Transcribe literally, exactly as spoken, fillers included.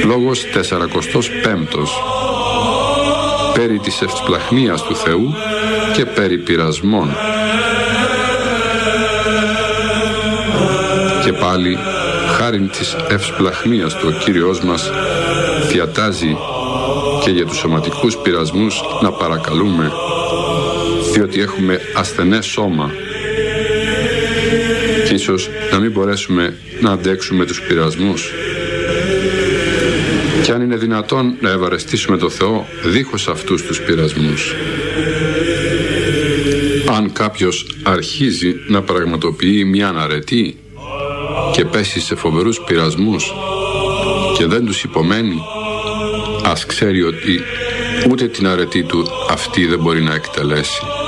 Λόγος τεσσαρακοστός πέμπτος. Περί της ευσπλαχνίας του Θεού και περί πειρασμών. Και πάλι, χάριν της ευσπλαχνίας του, ο Κύριος μας διατάζει και για τους σωματικούς πειρασμούς να παρακαλούμε, διότι έχουμε ασθενές σώμα και ίσως να μην μπορέσουμε να αντέξουμε τους πειρασμούς. Και αν είναι δυνατόν να ευαρεστήσουμε το Θεό δίχως αυτούς τους πειρασμούς. Αν κάποιος αρχίζει να πραγματοποιεί μια αναρετή και πέσει σε φοβερούς πειρασμούς και δεν τους υπομένει, ας ξέρει ότι ούτε την αρετή του αυτή δεν μπορεί να εκτελέσει.